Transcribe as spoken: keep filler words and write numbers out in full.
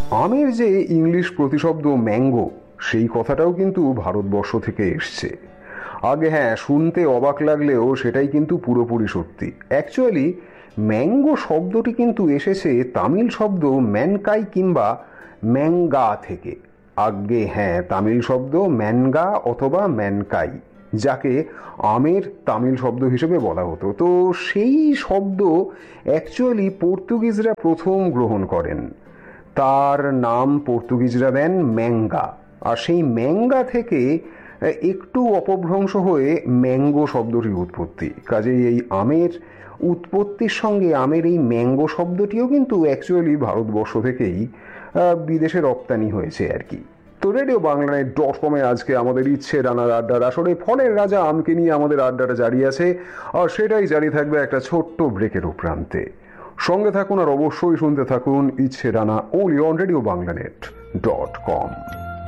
আমের যে ইংলিশ প্রতিশব্দ ম্যাঙ্গো, সেই কথাটাও কিন্তু ভারতবর্ষ থেকে এসছে। আগে হ্যাঁ, শুনতে অবাক লাগলেও সেটাই কিন্তু পুরোপুরি সত্যি। অ্যাকচুয়ালি ম্যাঙ্গো শব্দটি কিন্তু এসেছে তামিল শব্দ ম্যানকাই কিংবা ম্যাঙ্গা থেকে। আগে হ্যাঁ, তামিল শব্দ ম্যানগা অথবা ম্যানকাই, যাকে আমের তামিল শব্দ হিসেবে বলা হতো। তো সেই শব্দ অ্যাকচুয়ালি পর্তুগিজরা প্রথম গ্রহণ করেন। তার নাম পর্তুগিজরা দেন ম্যাঙ্গা, আর সেই ম্যাঙ্গা থেকে একটু অপভ্রংশ হয়ে ম্যাঙ্গো শব্দটির উৎপত্তি। কাজেই এই আমের উৎপত্তির সঙ্গে আমের এই ম্যাঙ্গো শব্দটিও কিন্তু অ্যাকচুয়ালি ভারতবর্ষ থেকেই বিদেশে রপ্তানি হয়েছে আর কি। তো রেডিও বাংলানেট ডট কমে আজকে আমাদের ইচ্ছে রানার আড্ডার আসলে ফলের রাজা আমকে নিয়ে আমাদের আড্ডাটা জারি আছে, আর সেটাই জারি থাকবে একটা ছোট্ট ব্রেকের উপরান্তে। সঙ্গে থাকুন আর অবশ্যই শুনতে থাকুন ইচ্ছে Rana only on radio বাংলানেট dot com.